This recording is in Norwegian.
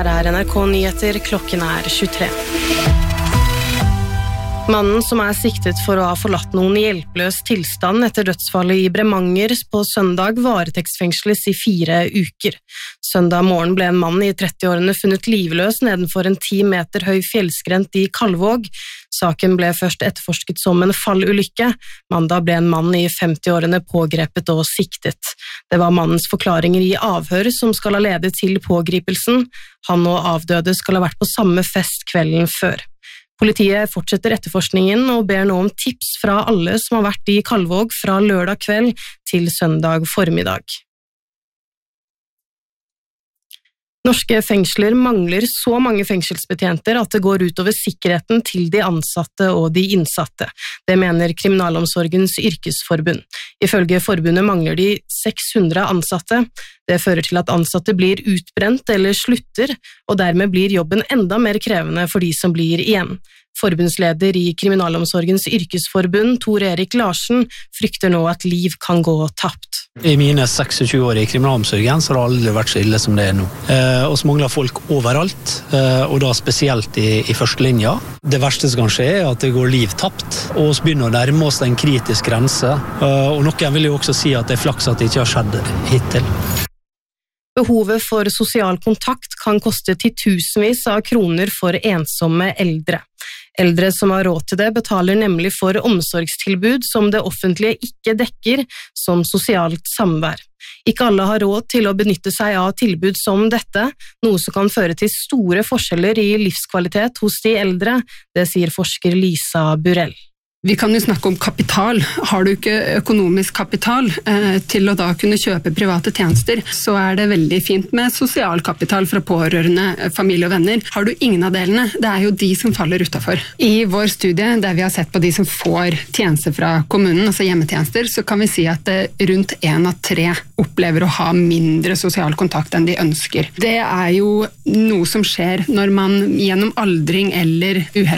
her NRK Nyheter, klokken 23. Mannen som siktet for å ha forlatt noen i hjelpeløs tilstand etter dødsfallet i Bremanger på søndag varetektsfengsles i 4 uker. Søndag morgen ble en mann i 30-årene funnet livløs nedenfor en 10 meter høy fjellskrent i Kalvåg. Saken ble først etterforsket som en fallulykke. Mandag ble en mann i 50-årene pågrepet og siktet. Det var mannens forklaringer i avhør som skal ha ledet til pågripelsen. Han og avdøde skal ha vært på samme fest kvelden før. Politiet fortsetter etterforskningen og ber nå om tips fra alle som har vært i Kalvåg fra lørdag kveld til søndag formiddag. Norske fengsler mangler så mange fengselsbetjenter at det går utover sikkerheten til de ansatte og de innsatte. Det mener Kriminalomsorgens yrkesforbund. Ifølge forbundet mangler de 600 ansatte. Det fører til at ansatte blir utbrent eller slutter, og dermed blir jobben enda mer krevende for de som blir igjen. Forbundsleder i Kriminalomsorgens yrkesforbund, Tor Erik Larsen, frykter nå at liv kan gå tapt. I mine 26 år i kriminalomsorgen så har det aldri vært så ille som det nå. Og så mangler folk overalt, og da spesielt i førstelinja. Det verste som kan skje at det går liv tapt, og så begynner å nærme oss en kritisk grense. Og noen vil jo også si at det flaks at det ikke har skjedd hittil. Behovet for sosial kontakt kan koste titusenvis av kroner for ensomme eldre. Eldre som har råd til det betaler nemlig for omsorgstilbud som det offentlige ikke dekker, som sosialt samvær. Ikke alle har råd til å benytte seg av tilbud som dette, noe som kan føre til store forskjeller i livskvalitet hos de eldre, det sier forsker Lisa Burell. Vi kan jo snakke om kapital. Har du ikke økonomisk kapital til å da kunne kjøpe private tjenester, så det veldig fint med sosial kapital fra pårørende, familie og venner. Har du ingen av delene, det jo de som faller utenfor. I vår studie, der vi har sett på de som får tjenester fra kommunen, altså hjemmetjenester, så kan vi si at rundt 1 av 3 opplever å ha mindre sosial kontakt enn de ønsker. Det jo noe som skjer når man gjennom aldring eller uheld